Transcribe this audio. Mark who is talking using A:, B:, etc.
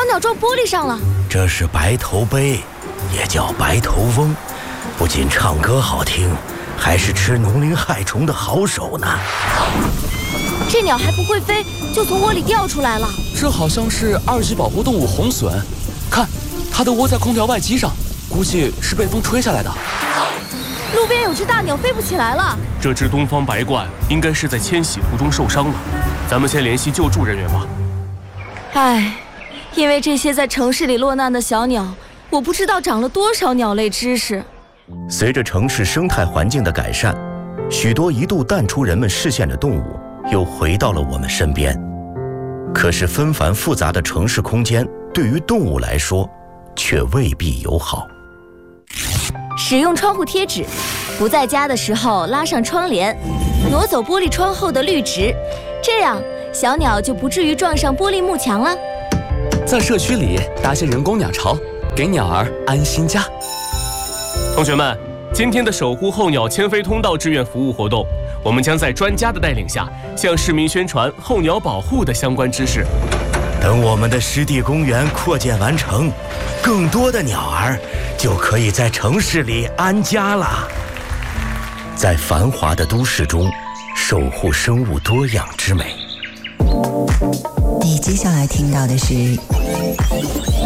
A: 小鸟撞玻璃上了。
B: 这是白头鹎，也叫白头翁，不仅唱歌好听，还是吃农林害虫的好手呢。
A: 这鸟还不会飞，就从窝里掉出来了。
C: 这好像是2级保护动物红隼，看，它的窝在空调外机上，估计是被风吹下来的。
A: 路边有只大鸟飞不起来了。
D: 这只东方白鹳应该是在迁徙途中受伤了，咱们先联系救助人员吧。
A: 唉，因为这些在城市里落难的小鸟，我不知道长了多少鸟类知识。
B: 随着城市生态环境的改善，许多一度淡出人们视线的动物又回到了我们身边。可是纷繁复杂的城市空间对于动物来说却未必友好。
A: 使用窗户贴纸，不在家的时候拉上窗帘，挪走玻璃窗后的绿植，这样小鸟就不至于撞上玻璃幕墙了。
C: 在社区里搭些人工鸟巢，给鸟儿安心家。
D: 同学们，今天的守护候鸟迁飞通道志愿服务活动，我们将在专家的带领下，向市民宣传候鸟保护的相关知识。
B: 等我们的湿地公园扩建完成，更多的鸟儿就可以在城市里安家了。在繁华的都市中，守护生物多样之美。
E: 你接下来听到的是